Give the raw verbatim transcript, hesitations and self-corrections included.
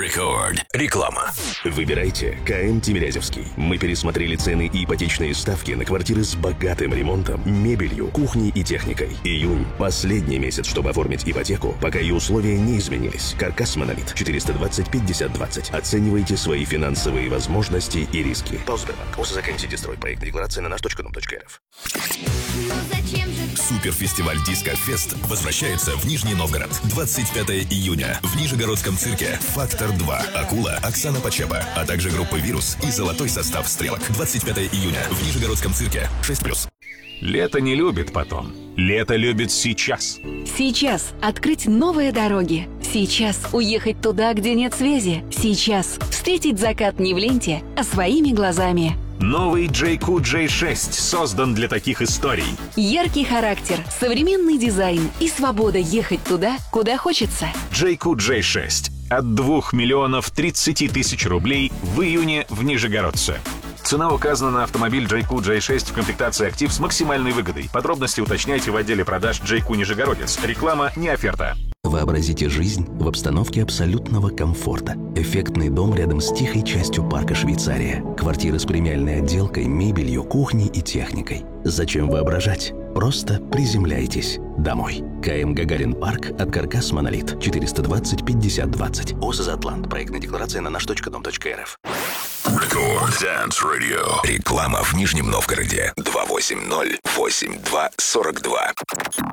Record. Реклама. Выбирайте КМ Тимирязевский. Мы пересмотрели цены и ипотечные ставки на квартиры с богатым ремонтом, мебелью, кухней и техникой. Июнь – последний месяц, чтобы оформить ипотеку, пока и условия не изменились. Каркас Монолит четыреста двадцать пятьдесят двадцать. Оценивайте свои финансовые возможности и риски. Полсбербанк. ОСЗК «Ситистрой». Проект регуляции на наш точка нум точка рф. Суперфестиваль Диско Фест возвращается в Нижний Новгород. двадцать пятого июня в Нижегородском цирке «Фактор два». Акула, Оксана Почеба, а также группа «Вирус» и золотой состав «Стрелок». двадцать пятого июня в Нижегородском цирке шесть плюс. Лето не любит потом. Лето любит сейчас. Сейчас открыть новые дороги. Сейчас уехать туда, где нет связи. Сейчас встретить закат не в ленте, а своими глазами. Новый джей кью джей шесть создан для таких историй. Яркий характер, современный дизайн и свобода ехать туда, куда хочется. джей кью джей шесть от двух миллионов тридцати тысяч рублей в июне в Нижегородце. Цена указана на автомобиль джей кью джей шесть в комплектации «Актив» с максимальной выгодой. Подробности уточняйте в отделе продаж джей кью Нижегородец. Реклама не оферта. Вообразите жизнь в обстановке абсолютного комфорта. Эффектный дом рядом с тихой частью парка Швейцария. Квартира с премиальной отделкой, мебелью, кухней и техникой. Зачем воображать? Просто приземляйтесь домой. КМ Гагарин Парк от Каркас Монолит четыреста двадцать пятьдесят двадцать. ОСЗ Атлант. Проектная декларация на наш точка нум точка рф. Record Dance Radio. Реклама в Нижнем Новгороде. два восемь ноль восемь два сорок два.